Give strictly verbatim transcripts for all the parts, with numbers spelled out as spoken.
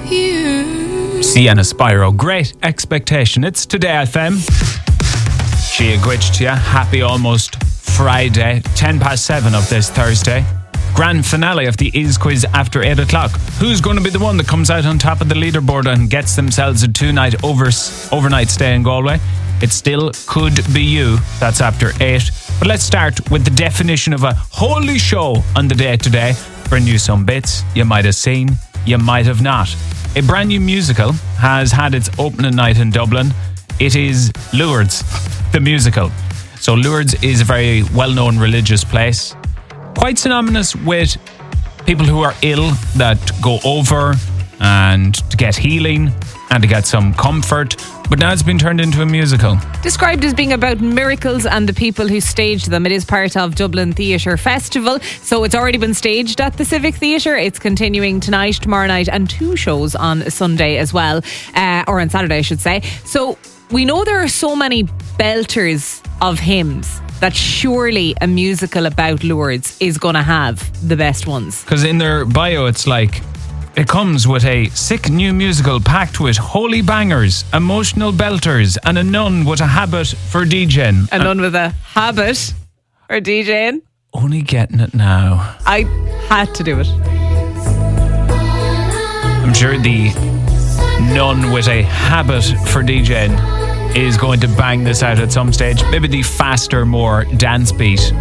you. Sienna Spyro, Great Expectation. It's Today F M. Gia Gwitch to you. Happy almost Friday. ten past seven of this Thursday. Grand finale of the Is Quiz after eight o'clock. Who's going to be the one that comes out on top of the leaderboard and gets themselves a two-night over, overnight stay in Galway? It still could be you. That's after eight. But let's start with the definition of a holy show on the day today. Bring you some bits you might have seen, you might have not. A brand new musical has had its opening night in Dublin. It is Lourdes, the musical. So Lourdes is a very well-known religious place. Quite synonymous with people who are ill that go over and to get healing and to get some comfort. But now it's been turned into a musical. Described as being about miracles and the people who staged them. It is part of Dublin Theatre Festival. So it's already been staged at the Civic Theatre. It's continuing tonight, tomorrow night, and two shows on Sunday as well. Uh, or on Saturday, I should say. So we know there are so many belters of hymns that surely a musical about Lourdes is going to have the best ones. Because in their bio, it's like, it comes with a sick new musical packed with holy bangers, emotional belters, and a nun with a habit for DJing. A nun with a habit for DJing? Only getting it now. I had to do it. I'm sure the nun with a habit for DJing is going to bang this out at some stage. Maybe the faster, more dance beat.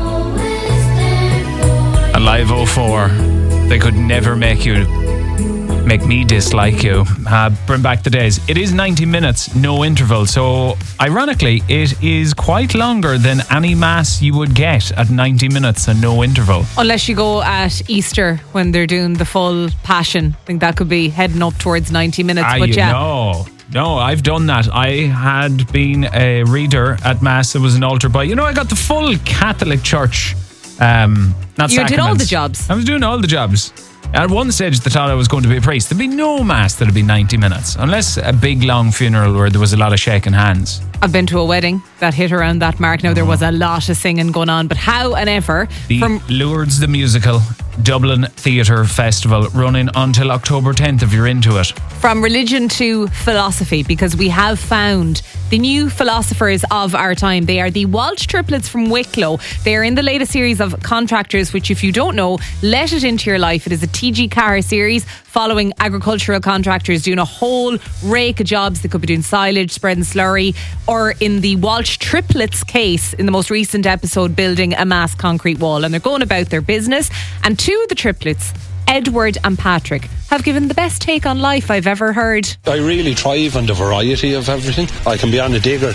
Alive oh four. They could never make you make me dislike you. Uh, bring back the days. It is ninety minutes, no interval. So ironically, it is quite longer than any mass you would get at ninety minutes and no interval. Unless you go at Easter when they're doing the full Passion. I think that could be heading up towards ninety minutes. Ah, but you yeah. know. No, I've done that. I had been a reader at Mass. There was an altar boy. You know, I got the full Catholic Church. Um, not you sacraments. did all the jobs. I was doing all the jobs. At one stage, they thought I was going to be a priest. There'd be no Mass that'd be ninety minutes. Unless a big, long funeral where there was a lot of shaking hands. I've been to a wedding that hit around that mark. Now, there was a lot of singing going on, but how and ever... The from Lourdes the Musical Dublin Theatre Festival running until October tenth if you're into it. From religion to philosophy, because we have found the new philosophers of our time. They are the Walsh triplets from Wicklow. They are in the latest series of Contractors, which, if you don't know, let it into your life. It is a T G Carr series following agricultural contractors doing a whole rake of jobs. They could be doing silage, spreading slurry, or in the Walsh triplets case, in the most recent episode, building a mass concrete wall. And they're going about their business. And two of the triplets, Edward and Patrick, have given the best take on life I've ever heard. I really thrive on the variety of everything. I can be on a digger